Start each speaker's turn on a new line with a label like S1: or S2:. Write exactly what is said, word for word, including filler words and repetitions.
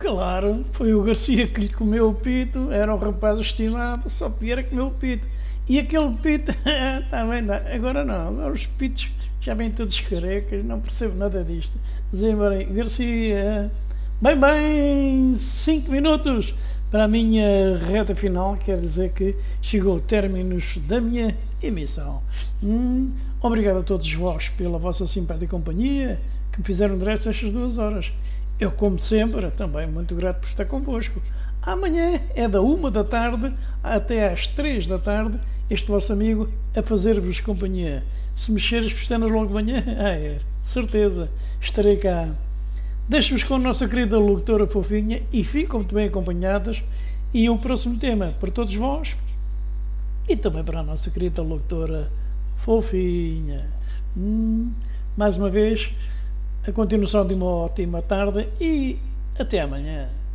S1: Claro, foi o Garcia que lhe comeu o pito, era um rapaz estimado, só Vieira comeu o pito. E aquele pito, está bem, não. Agora não, agora os pitos já vêm todos carecas, não percebo nada disto. Zé Garcia, bem, bem, cinco minutos para a minha reta final, quer dizer que chegou o término da minha emissão. Hum, obrigado a todos vós pela vossa simpática companhia, que me fizeram durante estas duas horas. Eu, como sempre, também muito grato por estar convosco. Amanhã é da uma da tarde até às três da tarde, este vosso amigo a fazer-vos companhia. Se mexer as pestanas logo de manhã, ah, é, de certeza, estarei cá. Deixo-vos com a nossa querida locutora fofinha e ficam muito bem acompanhadas. E o próximo tema para todos vós e também para a nossa querida locutora fofinha. Hum, mais uma vez, a continuação de uma ótima tarde e até amanhã.